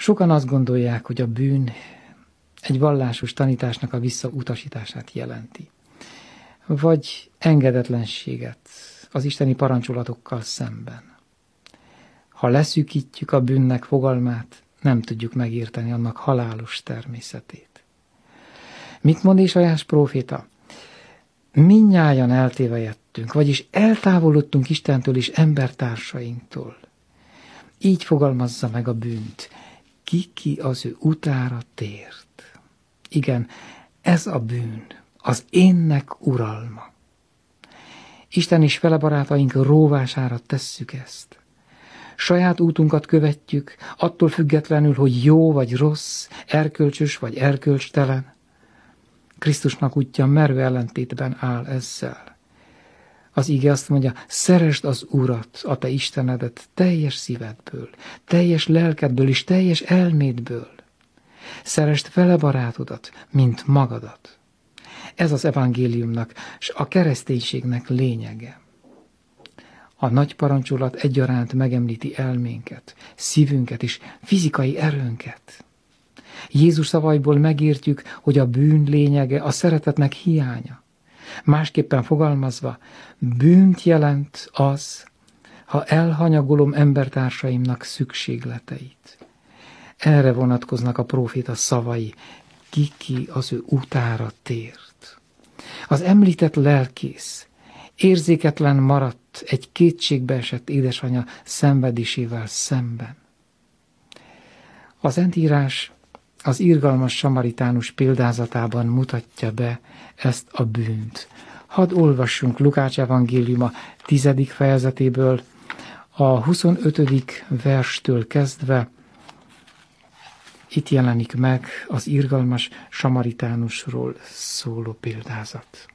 Sokan azt gondolják, hogy a bűn egy vallásos tanításnak a visszautasítását jelenti, vagy engedetlenséget az isteni parancsolatokkal szemben. Ha leszűkítjük a bűnnek fogalmát, nem tudjuk megérteni annak halálos természetét. Mit mond Ézsaiás próféta? Mindnyájan eltévejedtünk, vagyis eltávolodtunk Istentől és embertársainktól. Így fogalmazza meg a bűnt. Ki az ő utára tért. Igen, ez a bűn, az énnek uralma. Isten és fele barátaink róvására tesszük ezt. Saját útunkat követjük, attól függetlenül, hogy jó vagy rossz, erkölcsös vagy erkölcstelen. Krisztusnak útja merő ellentétben áll ezzel. Az íge azt mondja, szeresd az Urat, a te Istenedet teljes szívedből, teljes lelkedből és teljes elmédből. Szeresd fele barátodat, mint magadat. Ez az evangéliumnak és a kereszténységnek lényege. A nagy parancsolat egyaránt megemlíti elménket, szívünket és fizikai erőnket. Jézus szavaiból megértjük, hogy a bűn lényege a szeretetnek hiánya. Másképpen fogalmazva, bűnt jelent az, ha elhanyagolom embertársaimnak szükségleteit. Erre vonatkoznak a próféta szavai, ki az ő utára tért. Az említett lelkész érzéketlen maradt egy kétségbeesett édesanyja szenvedésével szemben. Az Szentírás az irgalmas samaritánus példázatában mutatja be ezt a bűnt. Hadd olvassunk Lukács evangéliuma 10. fejezetéből, a 25. verstől kezdve. Itt jelenik meg az irgalmas samaritánusról szóló példázat.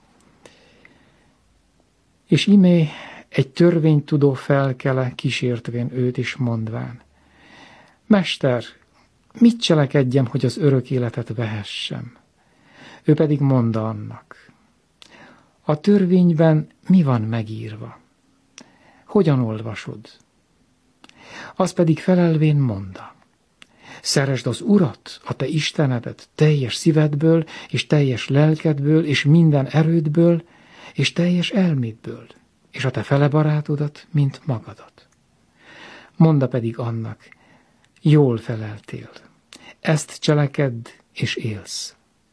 És imé egy törvénytudó felkele kísértvén őt is mondván: Mester, mit cselekedjem, hogy az örök életet vehessem? Ő pedig mondta annak: a törvényben mi van megírva? Hogyan olvasod? Az pedig felelvén mondta: szeresd az Urat, a te Istenedet teljes szívedből, és teljes lelkedből, és minden erődből, és teljes elmédből, és a te fele barátodat, mint magadat. Monda pedig annak: jól feleltél, ezt cselekedd, és élsz.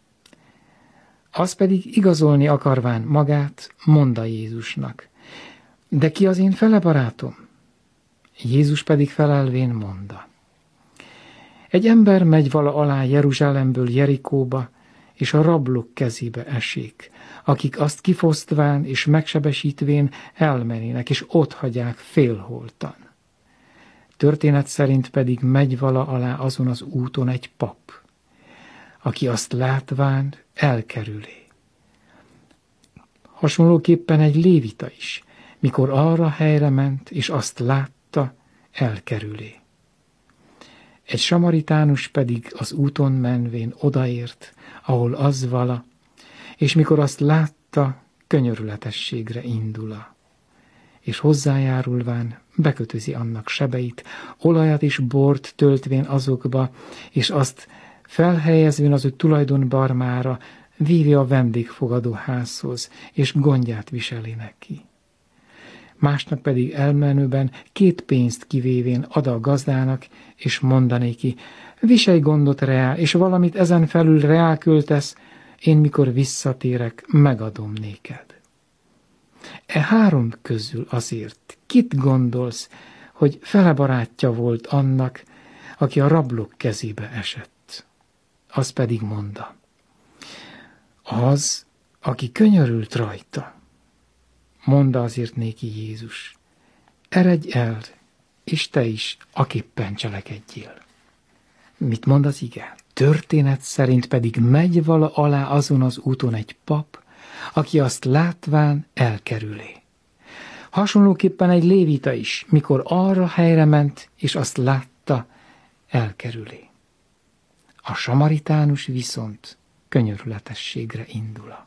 Az pedig igazolni akarván magát, mondta Jézusnak: de ki az én fele barátom? Jézus pedig felelvén mondta: egy ember megy vala alá Jeruzsálemből Jerikóba, és a rablók kezébe esik, akik azt kifosztván és megsebesítvén elmenének, és otthagyják félholtan. Történet szerint pedig megy vala alá azon az úton egy pap, aki azt látván elkerüli. Hasonlóképpen egy lévita is, mikor arra helyre ment, és azt látta, elkerüli. Egy samaritánus pedig az úton menvén odaért, ahol az vala, és mikor azt látta, könyörületességre indula, és hozzájárulván bekötözi annak sebeit, olajat és bort töltvén azokba, és azt felhelyezvén az ő tulajdonbarmára, vívja a vendégfogadó házhoz, és gondját viseli neki. Másnak pedig elmenőben 2 pénzt kivévén ad a gazdának, és mondanéki: viselj gondot reá, és valamit ezen felül reá költesz, én mikor visszatérek, megadom néked. E 3 közül azért kit gondolsz, hogy fele barátja volt annak, aki a rablók kezébe esett? Az pedig mondta: az, aki könyörült rajta. Mondta azért néki Jézus: eredj el, és te is aképpen cselekedjél. Mit mond az ige? Történet szerint pedig megy vala alá azon az úton egy pap, aki azt látván elkerüli. Hasonlóképpen egy lévita is, mikor arra helyre ment, és azt látta, elkerüli. A samaritánus viszont könyörületességre indula.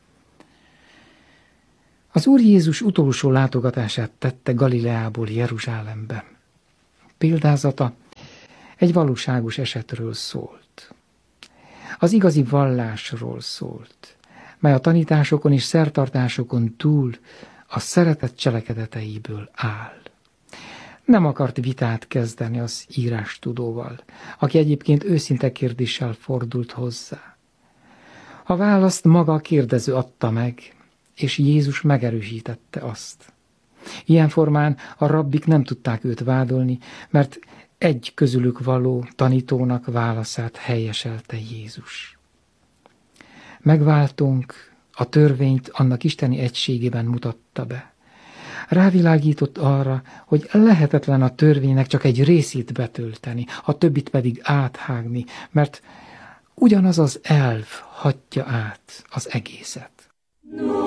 Az Úr Jézus utolsó látogatását tette Galileából Jeruzsálembe. Példázata egy valóságos esetről szólt. Az igazi vallásról szólt, mely a tanításokon és szertartásokon túl a szeretet cselekedeteiből áll. Nem akart vitát kezdeni az írástudóval, aki egyébként őszinte kérdéssel fordult hozzá. A választ maga a kérdező adta meg, és Jézus megerősítette azt. Ilyen formán a rabbik nem tudták őt vádolni, mert egy közülük való tanítónak válaszát helyeselte Jézus. Megváltónk a törvényt annak isteni egységében mutatta be. Rávilágított arra, hogy lehetetlen a törvénynek csak egy részét betölteni, a többit pedig áthágni, mert ugyanaz az elv hatja át az egészet.